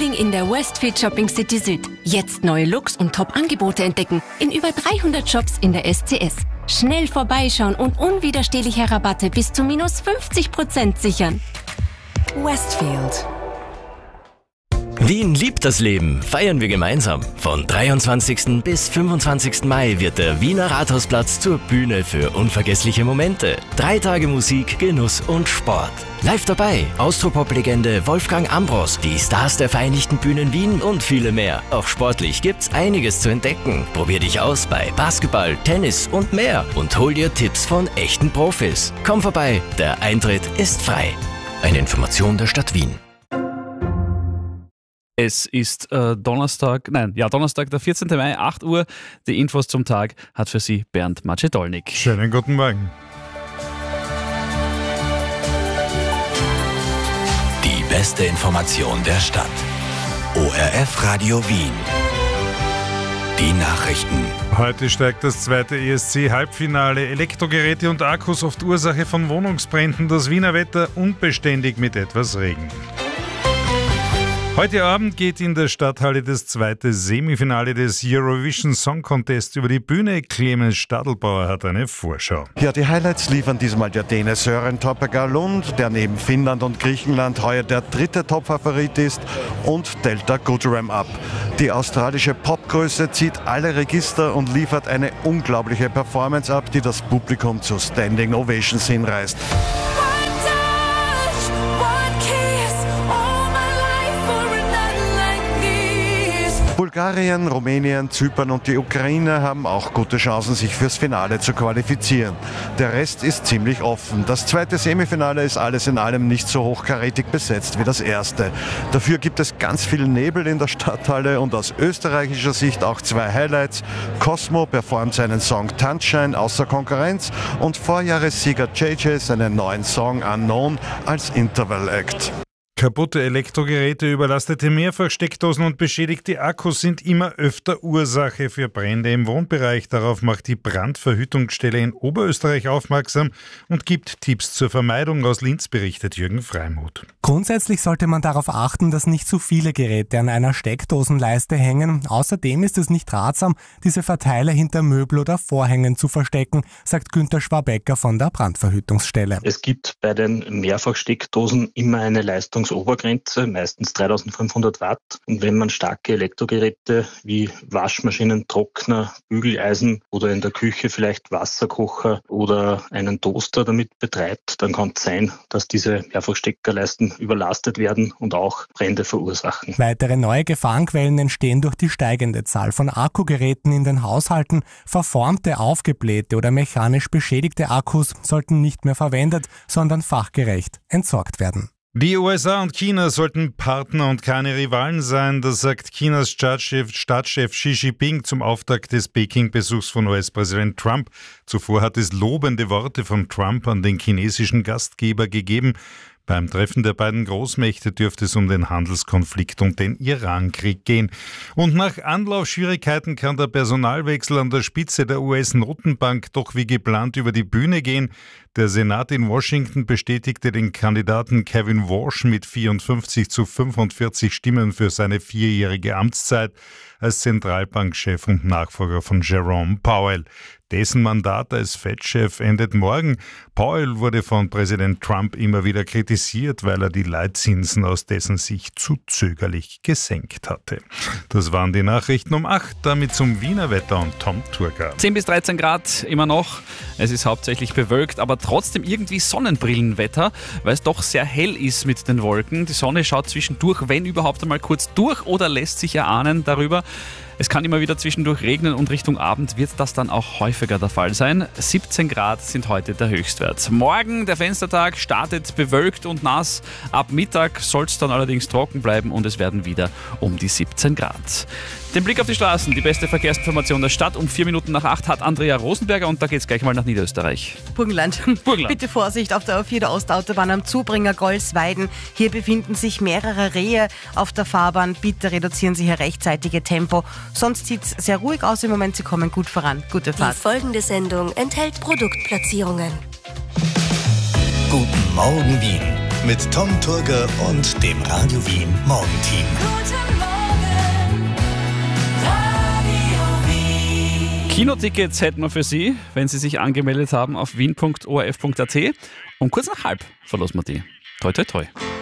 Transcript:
Frühling in der Westfield Shopping City Süd. Jetzt neue Looks und Top-Angebote entdecken in über 300 Shops in der SCS. Schnell vorbeischauen und unwiderstehliche Rabatte bis zu minus 50% sichern. Westfield. Wien liebt das Leben, feiern wir gemeinsam. Von 23. bis 25. Mai wird der Wiener Rathausplatz zur Bühne für unvergessliche Momente. 3 Tage Musik, Genuss und Sport. Live dabei Austropop-Legende Wolfgang Ambros, die Stars der Vereinigten Bühnen Wien und viele mehr. Auch sportlich gibt's einiges zu entdecken. Probier dich aus bei Basketball, Tennis und mehr und hol dir Tipps von echten Profis. Komm vorbei, der Eintritt ist frei. Eine Information der Stadt Wien. Es ist Donnerstag, der 14. Mai, 8 Uhr. Die Infos zum Tag hat für Sie Bernd Macedolnik. Schönen guten Morgen. Die beste Information der Stadt. ORF Radio Wien. Die Nachrichten. Heute steigt das zweite ESC-Halbfinale. Elektrogeräte und Akkus oft Ursache von Wohnungsbränden. Das Wiener Wetter unbeständig mit etwas Regen. Heute Abend geht in der Stadthalle das zweite Semifinale des Eurovision Song Contest über die Bühne. Clemens Stadelbauer hat eine Vorschau. Ja, die Highlights liefern diesmal der Däne Søren Toppegaard Lund, der neben Finnland und Griechenland heuer der dritte Topfavorit ist, und Delta Goodrem ab. Die australische Popgröße zieht alle Register und liefert eine unglaubliche Performance ab, die das Publikum zu Standing Ovations hinreißt. Bulgarien, Rumänien, Zypern und die Ukraine haben auch gute Chancen, sich fürs Finale zu qualifizieren. Der Rest ist ziemlich offen. Das zweite Semifinale ist alles in allem nicht so hochkarätig besetzt wie das erste. Dafür gibt es ganz viel Nebel in der Stadthalle und aus österreichischer Sicht auch 2 Highlights. Cosmo performt seinen Song Tanzschein außer Konkurrenz und Vorjahressieger JJ seinen neuen Song Unknown als Interval Act. Kaputte Elektrogeräte, überlastete Mehrfachsteckdosen und beschädigte Akkus sind immer öfter Ursache für Brände im Wohnbereich. Darauf macht die Brandverhütungsstelle in Oberösterreich aufmerksam und gibt Tipps zur Vermeidung. Aus Linz berichtet Jürgen Freimuth. Grundsätzlich sollte man darauf achten, dass nicht zu viele Geräte an einer Steckdosenleiste hängen. Außerdem ist es nicht ratsam, diese Verteiler hinter Möbel oder Vorhängen zu verstecken, sagt Günther Schwabecker von der Brandverhütungsstelle. Es gibt bei den Mehrfachsteckdosen immer eine Leistungsobergrenze, meistens 3500 Watt. Und wenn man starke Elektrogeräte wie Waschmaschinen, Trockner, Bügeleisen oder in der Küche vielleicht Wasserkocher oder einen Toaster damit betreibt, dann kann es sein, dass diese Mehrfachsteckerleisten überlastet werden und auch Brände verursachen. Weitere neue Gefahrenquellen entstehen durch die steigende Zahl von Akkugeräten in den Haushalten. Verformte, aufgeblähte oder mechanisch beschädigte Akkus sollten nicht mehr verwendet, sondern fachgerecht entsorgt werden. Die USA und China sollten Partner und keine Rivalen sein, das sagt Chinas Staatschef Xi Jinping zum Auftakt des Peking-Besuchs von US-Präsident Trump. Zuvor hat es lobende Worte von Trump an den chinesischen Gastgeber gegeben. Beim Treffen der beiden Großmächte dürfte es um den Handelskonflikt und den Irankrieg gehen. Und nach Anlaufschwierigkeiten kann der Personalwechsel an der Spitze der US-Notenbank doch wie geplant über die Bühne gehen. Der Senat in Washington bestätigte den Kandidaten Kevin Warsh mit 54-45 Stimmen für seine 4-jährige Amtszeit als Zentralbankchef und Nachfolger von Jerome Powell. Dessen Mandat als Fed-Chef endet morgen. Powell wurde von Präsident Trump immer wieder kritisiert, weil er die Leitzinsen aus dessen Sicht zu zögerlich gesenkt hatte. Das waren die Nachrichten um 8, damit zum Wiener Wetter und Tom Thurgau. 10 bis 13 Grad immer noch. Es ist hauptsächlich bewölkt, aber trotzdem irgendwie Sonnenbrillenwetter, weil es doch sehr hell ist mit den Wolken. Die Sonne schaut zwischendurch, wenn überhaupt einmal kurz durch oder lässt sich erahnen darüber. Es kann immer wieder zwischendurch regnen und Richtung Abend wird das dann auch häufiger der Fall sein. 17 Grad sind heute der Höchstwert. Morgen, der Fenstertag, startet bewölkt und nass. Ab Mittag soll es dann allerdings trocken bleiben und es werden wieder um die 17 Grad. Den Blick auf die Straßen, die beste Verkehrsinformation der Stadt. Um 4 Minuten nach 8 hat Andrea Rosenberger und da geht es gleich mal nach Niederösterreich. Burgenland. Bitte Vorsicht auf der A4 Ostautobahn am Zubringer Golsweiden. Hier befinden sich mehrere Rehe auf der Fahrbahn. Bitte reduzieren Sie hier rechtzeitige Tempo. Sonst sieht es sehr ruhig aus im Moment. Sie kommen gut voran. Gute Fahrt. Die folgende Sendung enthält Produktplatzierungen. Guten Morgen Wien. mit Tom Turger und dem Radio Wien Morgenteam. Guten Morgen, Radio Wien. Kinotickets hätten wir für Sie, wenn Sie sich angemeldet haben auf wien.orf.at. Um kurz nach halb verlosen wir die. Toi, toi, toi.